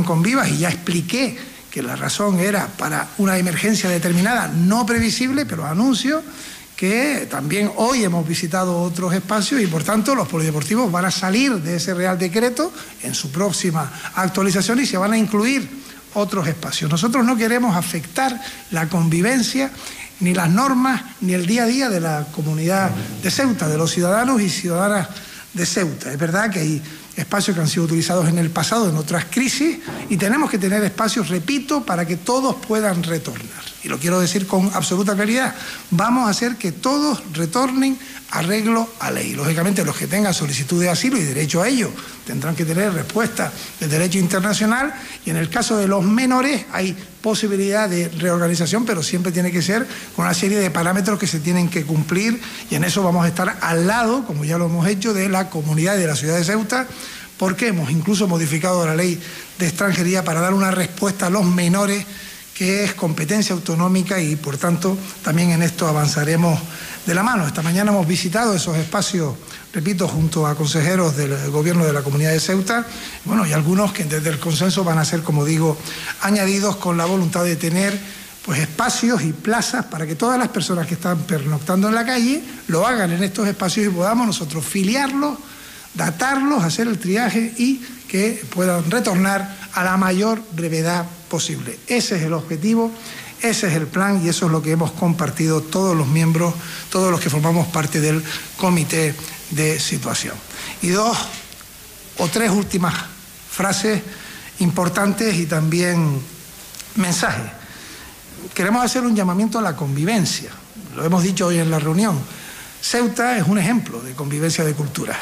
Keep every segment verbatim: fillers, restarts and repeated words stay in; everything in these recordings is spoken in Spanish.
con Vivas y ya expliqué que la razón era para una emergencia determinada, no previsible, pero anuncio que también hoy hemos visitado otros espacios y por tanto los polideportivos van a salir de ese Real Decreto en su próxima actualización y se van a incluir otros espacios. Nosotros no queremos afectar la convivencia, ni las normas, ni el día a día de la comunidad de Ceuta, de los ciudadanos y ciudadanas de Ceuta. Es verdad que hay espacios que han sido utilizados en el pasado, en otras crisis, y tenemos que tener espacios, repito, para que todos puedan retornar. Y lo quiero decir con absoluta claridad, vamos a hacer que todos retornen arreglo a ley. Lógicamente los que tengan solicitud de asilo y derecho a ello tendrán que tener respuesta del derecho internacional y en el caso de los menores hay posibilidad de reorganización, pero siempre tiene que ser con una serie de parámetros que se tienen que cumplir y en eso vamos a estar al lado, como ya lo hemos hecho, de la comunidad y de la ciudad de Ceuta, porque hemos incluso modificado la ley de extranjería para dar una respuesta a los menores que es competencia autonómica y por tanto también en esto avanzaremos de la mano. Esta mañana hemos visitado esos espacios, repito, junto a consejeros del gobierno de la comunidad de Ceuta, bueno, y algunos que desde el consenso van a ser, como digo, añadidos con la voluntad de tener pues espacios y plazas para que todas las personas que están pernoctando en la calle lo hagan en estos espacios y podamos nosotros filiarlos, datarlos, hacer el triaje y que puedan retornar a la mayor brevedad posible. Ese es el objetivo, ese es el plan y eso es lo que hemos compartido todos los miembros, todos los que formamos parte del comité de situación. Y dos o tres últimas frases importantes y también mensajes. Queremos hacer un llamamiento a la convivencia, lo hemos dicho hoy en la reunión. Ceuta es un ejemplo de convivencia de cultura,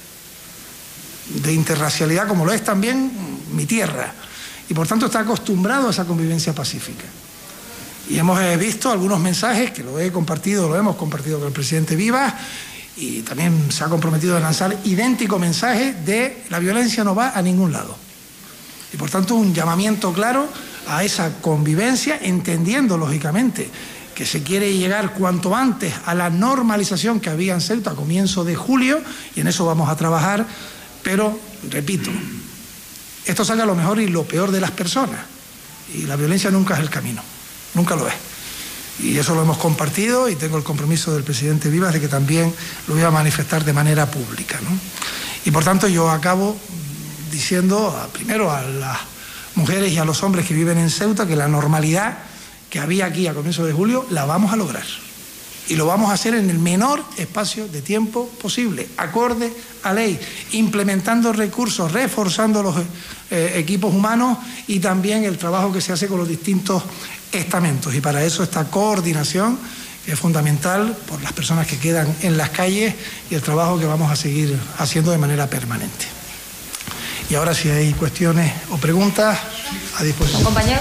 de interracialidad, como lo es también mi tierra, y por tanto está acostumbrado a esa convivencia pacífica. Y hemos visto algunos mensajes que lo he compartido, lo hemos compartido con el presidente Vivas, y también se ha comprometido a lanzar idéntico mensaje de la violencia no va a ningún lado. Y por tanto un llamamiento claro a esa convivencia, entendiendo lógicamente que se quiere llegar cuanto antes a la normalización que había en Ceuta a comienzo de julio, y en eso vamos a trabajar. Pero, repito, esto saca lo mejor y lo peor de las personas. Y la violencia nunca es el camino, nunca lo es. Y eso lo hemos compartido y tengo el compromiso del presidente Vivas de que también lo voy a manifestar de manera pública, ¿no? Y por tanto yo acabo diciendo a, primero a las mujeres y a los hombres que viven en Ceuta que la normalidad que había aquí a comienzos de julio la vamos a lograr. Y lo vamos a hacer en el menor espacio de tiempo posible, acorde a ley, implementando recursos, reforzando los eh, equipos humanos y también el trabajo que se hace con los distintos estamentos. Y para eso esta coordinación es fundamental por las personas que quedan en las calles y el trabajo que vamos a seguir haciendo de manera permanente. Y ahora si hay cuestiones o preguntas, a disposición. Compañero.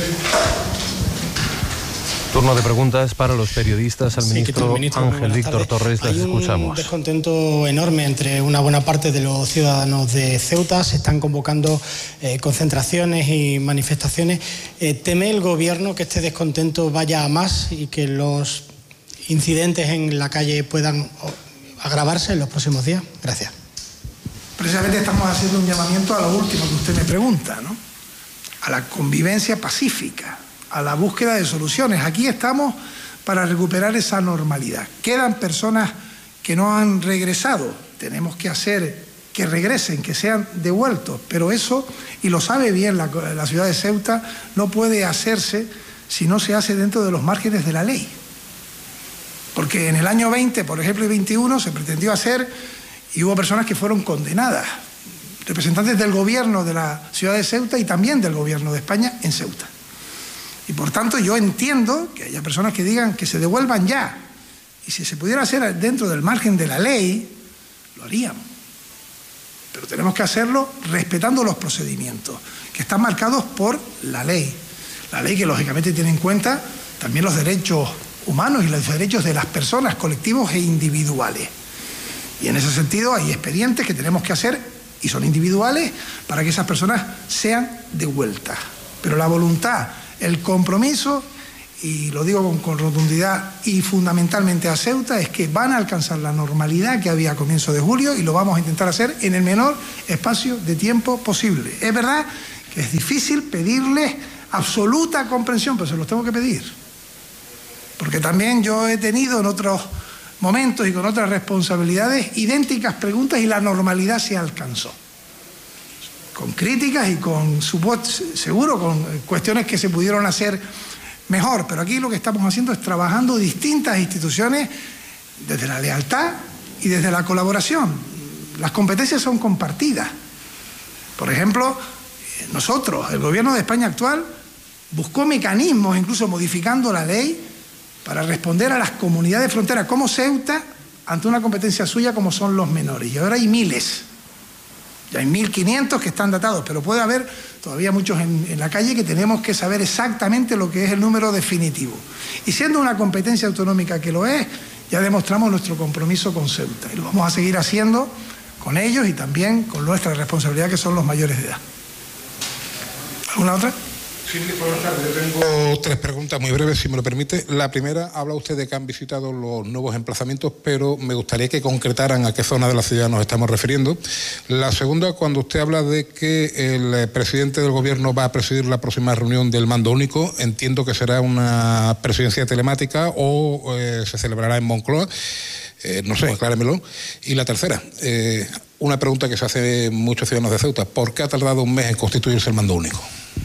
Turno de preguntas para los periodistas al sí, ministro, ministro Ángel Víctor Torres. Les escuchamos. Hay un descontento enorme entre una buena parte de los ciudadanos de Ceuta. Se están convocando eh, concentraciones y manifestaciones. Eh, ¿Teme el gobierno que este descontento vaya a más y que los incidentes en la calle puedan agravarse en los próximos días? Gracias. Precisamente estamos haciendo un llamamiento a lo último que usted me pregunta, ¿no? A la convivencia pacífica, a la búsqueda de soluciones. Aquí estamos para recuperar esa normalidad. Quedan personas que no han regresado. Tenemos que hacer que regresen, que sean devueltos. Pero eso, y lo sabe bien la, la ciudad de Ceuta, no puede hacerse si no se hace dentro de los márgenes de la ley. Porque en el año veinte, por ejemplo, y veintiuno, se pretendió hacer y hubo personas que fueron condenadas. Representantes del gobierno de la ciudad de Ceuta y también del gobierno de España en Ceuta. Y por tanto yo entiendo que haya personas que digan que se devuelvan ya. Y si se pudiera hacer dentro del margen de la ley, lo haríamos. Pero tenemos que hacerlo respetando los procedimientos, que están marcados por la ley. La ley que lógicamente tiene en cuenta también los derechos humanos y los derechos de las personas, colectivos e individuales. Y en ese sentido hay expedientes que tenemos que hacer y son individuales para que esas personas sean devueltas. Pero la voluntad, el compromiso, y lo digo con, con rotundidad y fundamentalmente a Ceuta, es que van a alcanzar la normalidad que había a comienzo de julio y lo vamos a intentar hacer en el menor espacio de tiempo posible. Es verdad que es difícil pedirles absoluta comprensión, pero se los tengo que pedir. Porque también yo he tenido en otros momentos y con otras responsabilidades idénticas preguntas y la normalidad se alcanzó. Con críticas y con, seguro, con cuestiones que se pudieron hacer mejor. Pero aquí lo que estamos haciendo es trabajando distintas instituciones desde la lealtad y desde la colaboración. Las competencias son compartidas. Por ejemplo, nosotros, el gobierno de España actual, buscó mecanismos, incluso modificando la ley, para responder a las comunidades de frontera como Ceuta ante una competencia suya como son los menores. Y ahora hay miles. Ya hay mil quinientos que están datados, pero puede haber todavía muchos en, en la calle que tenemos que saber exactamente lo que es el número definitivo. Y siendo una competencia autonómica que lo es, ya demostramos nuestro compromiso con Ceuta. Y lo vamos a seguir haciendo con ellos y también con nuestra responsabilidad, que son los mayores de edad. ¿Alguna otra? Sí, buenas tardes. Yo tengo tres preguntas muy breves, si me lo permite. La primera, habla usted de que han visitado los nuevos emplazamientos, pero me gustaría que concretaran a qué zona de la ciudad nos estamos refiriendo. La segunda, cuando usted habla de que el presidente del gobierno va a presidir la próxima reunión del mando único, entiendo que será una presidencia telemática o eh, se celebrará en Moncloa. Eh, no sé, acláramelo. Y la tercera, eh, una pregunta que se hace muchos ciudadanos de Ceuta. ¿Por qué ha tardado un mes en constituirse el mando único?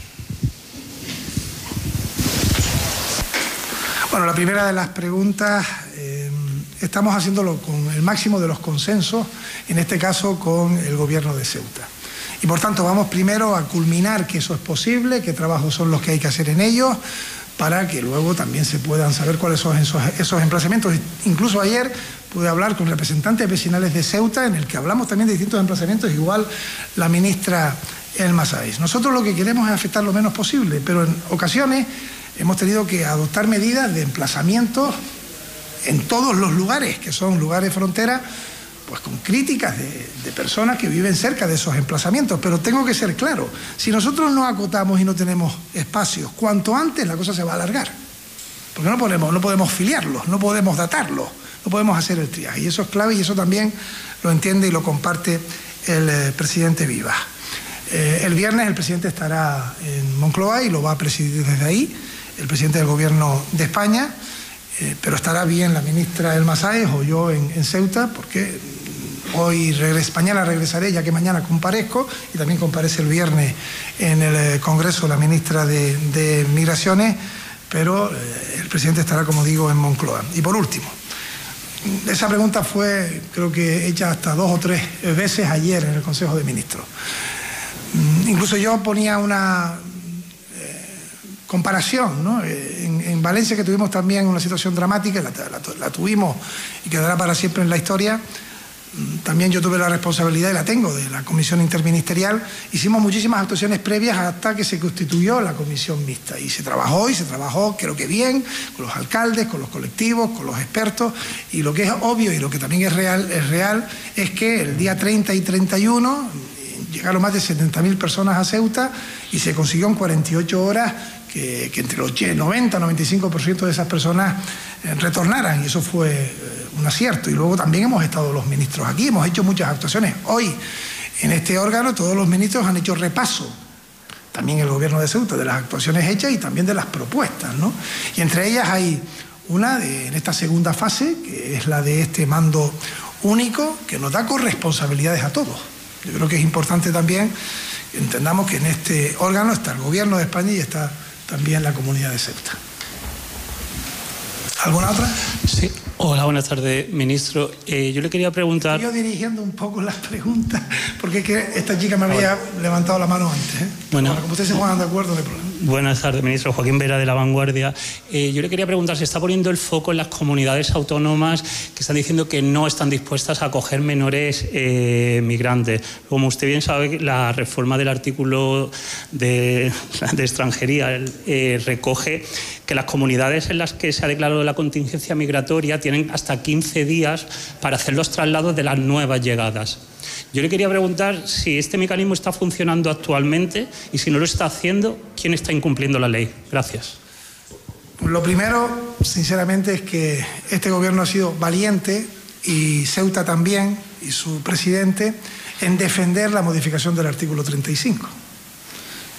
Bueno, la primera de las preguntas, eh, estamos haciéndolo con el máximo de los consensos, en este caso con el gobierno de Ceuta. Y por tanto vamos primero a culminar que eso es posible, qué trabajos son los que hay que hacer en ellos, para que luego también se puedan saber cuáles son esos, esos emplazamientos. Incluso ayer pude hablar con representantes vecinales de Ceuta, en el que hablamos también de distintos emplazamientos, igual la ministra Elma Sáez. Nosotros lo que queremos es afectar lo menos posible, pero en ocasiones hemos tenido que adoptar medidas de emplazamientos en todos los lugares, que son lugares frontera, pues con críticas de, de personas que viven cerca de esos emplazamientos. Pero tengo que ser claro, si nosotros no acotamos y no tenemos espacios, cuanto antes la cosa se va a alargar, porque no podemos, no podemos filiarlos, no podemos datarlos, no podemos hacer el triaje, y eso es clave, y eso también lo entiende y lo comparte el eh, presidente Vivas. Eh, el viernes el presidente estará en Moncloa y lo va a presidir desde ahí, el presidente del gobierno de España, eh, pero estará bien la ministra Elma Sáez o yo en, en Ceuta, porque hoy regres, mañana regresaré, ya que mañana comparezco, y también comparece el viernes en el eh, Congreso la ministra de, de Migraciones, pero eh, el presidente estará, como digo, en Moncloa. Y por último, esa pregunta fue, creo que hecha hasta dos o tres veces ayer en el Consejo de Ministros. Incluso yo ponía una eh, comparación, ¿no? En, en Valencia, que tuvimos también una situación dramática, la, la, la tuvimos y quedará para siempre en la historia. También yo tuve la responsabilidad, y la tengo, de la comisión interministerial. Hicimos muchísimas actuaciones previas hasta que se constituyó la comisión mixta, y se trabajó y se trabajó creo que bien, con los alcaldes, con los colectivos, con los expertos, y lo que es obvio y lo que también es real es, real, es que el día treinta y treinta y uno llegaron más de setenta mil personas a Ceuta y se consiguió en cuarenta y ocho horas que, que entre los noventa y noventa y cinco por ciento de esas personas eh, retornaran, y eso fue eh, un acierto. Y luego también hemos estado los ministros aquí, hemos hecho muchas actuaciones. Hoy, en este órgano, todos los ministros han hecho repaso, también el gobierno de Ceuta, de las actuaciones hechas y también de las propuestas, ¿no? Y entre ellas hay una de, en esta segunda fase, que es la de este mando único, que nos da corresponsabilidades a todos. Yo creo que es importante también que entendamos que en este órgano está el gobierno de España y está también la comunidad de Ceuta. ¿Alguna otra? Sí. Hola, buenas tardes, ministro. Eh, yo le quería preguntar... Estoy yo dirigiendo un poco las preguntas, porque es que esta chica me había levantado la mano antes, ¿eh? Bueno, bueno, como ustedes se pongan de acuerdo, no hay problema. Buenas tardes, ministro. Joaquín Vera, de La Vanguardia. Eh, yo le quería preguntar, se está poniendo el foco en las comunidades autónomas que están diciendo que no están dispuestas a acoger menores eh, migrantes. Como usted bien sabe, la reforma del artículo de, de extranjería eh, recoge que las comunidades en las que se ha declarado la contingencia migratoria tienen hasta quince días para hacer los traslados de las nuevas llegadas. Yo le quería preguntar si este mecanismo está funcionando actualmente, y si no lo está haciendo, ¿quién está incumpliendo la ley? Gracias. Lo primero, sinceramente, es que este gobierno ha sido valiente, y Ceuta también, y su presidente, en defender la modificación del artículo treinta y cinco.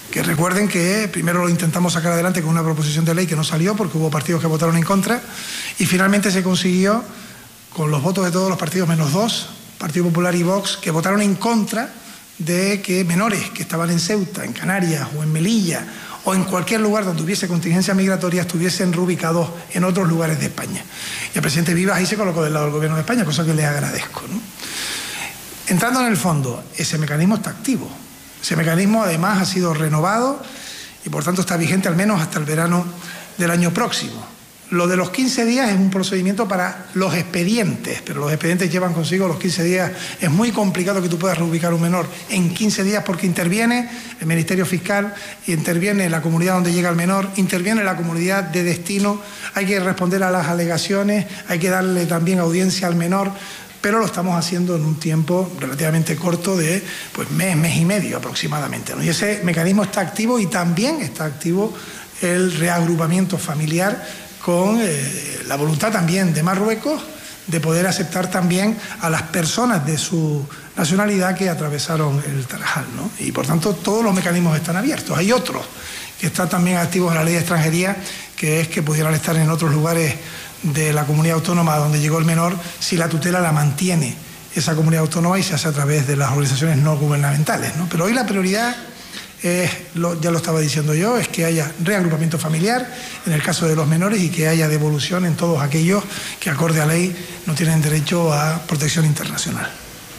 Que recuerden que primero lo intentamos sacar adelante con una proposición de ley que no salió porque hubo partidos que votaron en contra y finalmente se consiguió con los votos de todos los partidos menos dos, Partido Popular y Vox, que votaron en contra de que menores que estaban en Ceuta, en Canarias o en Melilla o en cualquier lugar donde hubiese contingencia migratoria estuviesen reubicados en otros lugares de España. Y el presidente Vivas ahí se colocó del lado del Gobierno de España, cosa que le agradezco, ¿no? Entrando en el fondo, ese mecanismo está activo. Ese mecanismo además ha sido renovado y por tanto está vigente al menos hasta el verano del año próximo. Lo de los quince días es un procedimiento para los expedientes, pero los expedientes llevan consigo los quince días. Es muy complicado que tú puedas reubicar un menor en quince días porque interviene el Ministerio Fiscal, interviene la comunidad donde llega el menor, interviene la comunidad de destino, hay que responder a las alegaciones, hay que darle también audiencia al menor, pero lo estamos haciendo en un tiempo relativamente corto de pues mes, mes y medio aproximadamente, ¿no? Y ese mecanismo está activo y también está activo el reagrupamiento familiar con eh, la voluntad también de Marruecos de poder aceptar también a las personas de su nacionalidad que atravesaron el Tarajal, ¿no? Y por tanto todos los mecanismos están abiertos. Hay otros que están también activos en la ley de extranjería, que es que pudieran estar en otros lugares de la comunidad autónoma donde llegó el menor si la tutela la mantiene esa comunidad autónoma y se hace a través de las organizaciones no gubernamentales, ¿no? Pero hoy la prioridad es, lo, ya lo estaba diciendo yo, es que haya reagrupamiento familiar en el caso de los menores y que haya devolución en todos aquellos que acorde a ley no tienen derecho a protección internacional.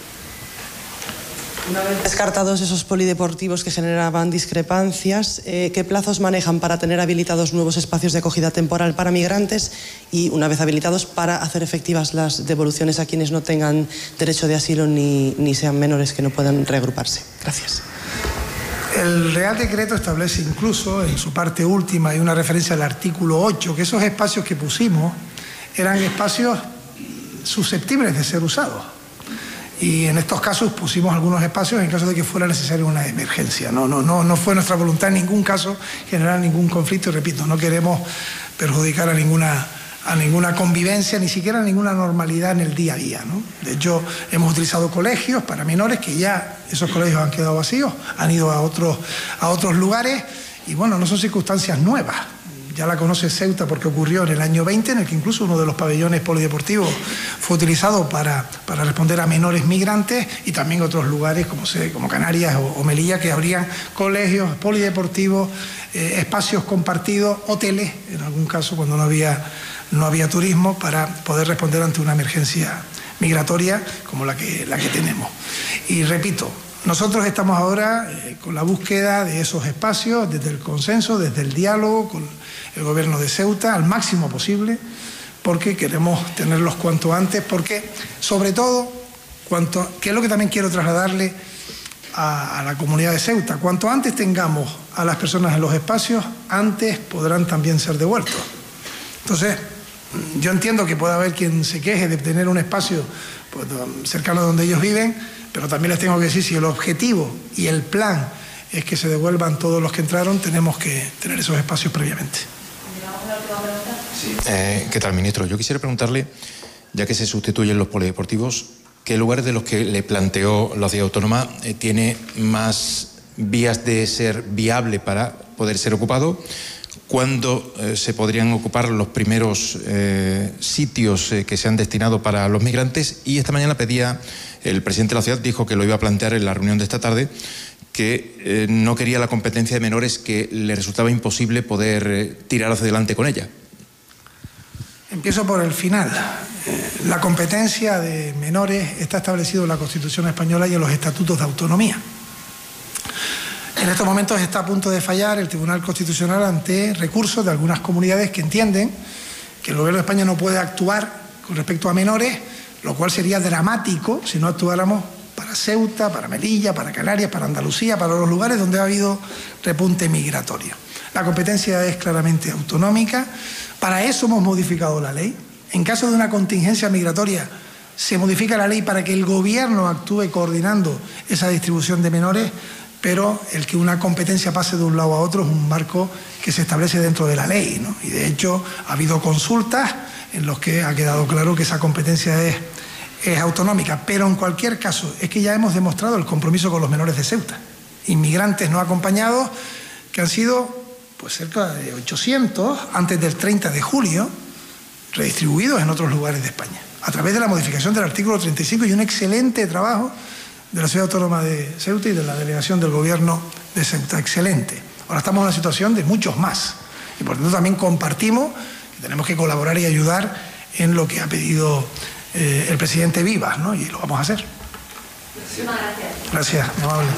Una vez descartados esos polideportivos que generaban discrepancias, eh, ¿qué plazos manejan para tener habilitados nuevos espacios de acogida temporal para migrantes y, una vez habilitados, para hacer efectivas las devoluciones a quienes no tengan derecho de asilo ni, ni sean menores que no puedan reagruparse? Gracias. El Real Decreto establece incluso, en su parte última, hay una referencia al artículo ocho, que esos espacios que pusimos eran espacios susceptibles de ser usados. Y en estos casos pusimos algunos espacios en caso de que fuera necesaria una emergencia. No, no, no, no fue nuestra voluntad en ningún caso generar ningún conflicto y repito, no queremos perjudicar a ninguna, a ninguna convivencia, ni siquiera a ninguna normalidad en el día a día, ¿no? De hecho, hemos utilizado colegios para menores que ya esos colegios han quedado vacíos, han ido a otros, a otros lugares y bueno, no son circunstancias nuevas. Ya la conoce Ceuta porque ocurrió en el año veinte, en el que incluso uno de los pabellones polideportivos fue utilizado para, para responder a menores migrantes y también otros lugares como, se, como Canarias o, o Melilla que abrían colegios, polideportivos, eh, espacios compartidos, hoteles, en algún caso cuando no había, no había turismo, para poder responder ante una emergencia migratoria como la que, la que tenemos. Y repito, nosotros estamos ahora eh, con la búsqueda de esos espacios, desde el consenso, desde el diálogo con el Gobierno de Ceuta, al máximo posible, porque queremos tenerlos cuanto antes, porque sobre todo, cuanto, que es lo que también quiero trasladarle a, a la comunidad de Ceuta, cuanto antes tengamos a las personas en los espacios, antes podrán también ser devueltos. Entonces, yo entiendo que pueda haber quien se queje de tener un espacio pues, cercano a donde ellos viven, pero también les tengo que decir, si el objetivo y el plan es que se devuelvan todos los que entraron, tenemos que tener esos espacios previamente. Sí. Eh, ¿Qué tal, ministro? Yo quisiera preguntarle, ya que se sustituyen los polideportivos, ¿qué lugares de los que le planteó la ciudad autónoma eh, tiene más vías de ser viable para poder ser ocupado? ¿Cuándo eh, se podrían ocupar los primeros eh, sitios eh, que se han destinado para los migrantes? Y esta mañana pedía, el presidente de la ciudad dijo que lo iba a plantear en la reunión de esta tarde, que eh, no quería la competencia de menores, que le resultaba imposible poder eh, tirar hacia adelante con ella. Empiezo por el final. Eh, la competencia de menores está establecido en la Constitución española y en los estatutos de autonomía. En estos momentos está a punto de fallar el Tribunal Constitucional ante recursos de algunas comunidades que entienden que el Gobierno de España no puede actuar con respecto a menores, lo cual sería dramático si no actuáramos para Ceuta, para Melilla, para Canarias, para Andalucía, para los lugares donde ha habido repunte migratorio. La competencia es claramente autonómica, para eso hemos modificado la ley. En caso de una contingencia migratoria se modifica la ley para que el Gobierno actúe coordinando esa distribución de menores, pero el que una competencia pase de un lado a otro es un marco que se establece dentro de la ley, ¿no? Y de hecho ha habido consultas en las que ha quedado claro que esa competencia es, es autonómica, pero en cualquier caso es que ya hemos demostrado el compromiso con los menores de Ceuta, inmigrantes no acompañados, que han sido pues cerca de ochocientos antes del treinta de julio, redistribuidos en otros lugares de España, a través de la modificación del artículo treinta y cinco y un excelente trabajo de la Ciudad Autónoma de Ceuta y de la delegación del Gobierno de Ceuta. Excelente. Ahora estamos en una situación de muchos más y por tanto también compartimos que tenemos que colaborar y ayudar en lo que ha pedido eh, el presidente Vivas, ¿no? Y lo vamos a hacer. Muchísimas gracias. Gracias, mi amable.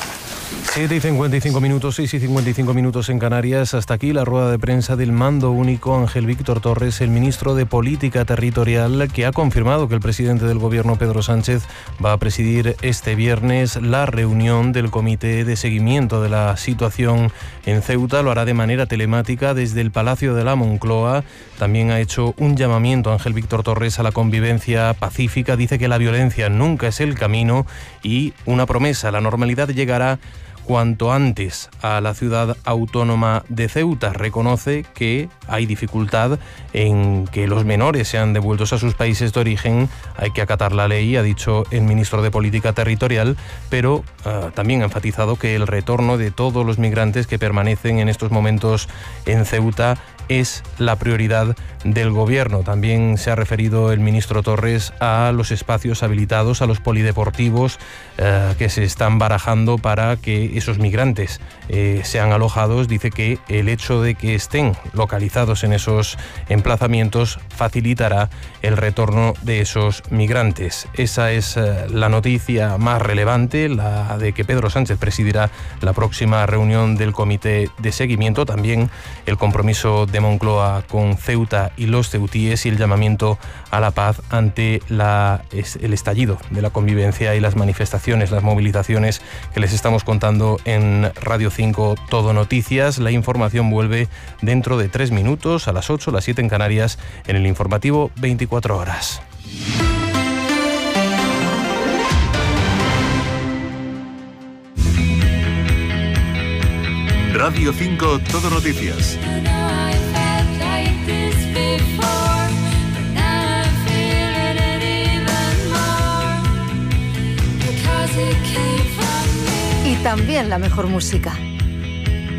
siete y cincuenta y cinco minutos, seis y cincuenta y cinco minutos en Canarias. Hasta aquí la rueda de prensa del mando único Ángel Víctor Torres, el ministro de Política Territorial, que ha confirmado que el presidente del Gobierno, Pedro Sánchez, va a presidir este viernes la reunión del Comité de Seguimiento de la Situación en Ceuta. Lo hará de manera telemática desde el Palacio de la Moncloa. También ha hecho un llamamiento Ángel Víctor Torres a la convivencia pacífica. Dice que la violencia nunca es el camino y una promesa: la normalidad llegará cuanto antes a la ciudad autónoma de Ceuta. Reconoce que hay dificultad en que los menores sean devueltos a sus países de origen. Hay que acatar la ley, ha dicho el ministro de Política Territorial, pero uh, también ha enfatizado que el retorno de todos los migrantes que permanecen en estos momentos en Ceuta es la prioridad del Gobierno. También se ha referido el ministro Torres a los espacios habilitados, a los polideportivos eh, que se están barajando para que esos migrantes eh, sean alojados. Dice que el hecho de que estén localizados en esos emplazamientos facilitará el retorno de esos migrantes. Esa es eh, la noticia más relevante, la de que Pedro Sánchez presidirá la próxima reunión del Comité de Seguimiento. También el compromiso de Moncloa con Ceuta y los ceutíes y el llamamiento a la paz ante la, el estallido de la convivencia y las manifestaciones, las movilizaciones que les estamos contando en Radio cinco Todo Noticias. La información vuelve dentro de tres minutos, a las ocho, las siete en Canarias, en el informativo veinticuatro horas. Radio cinco Todo Noticias. Y también la mejor música.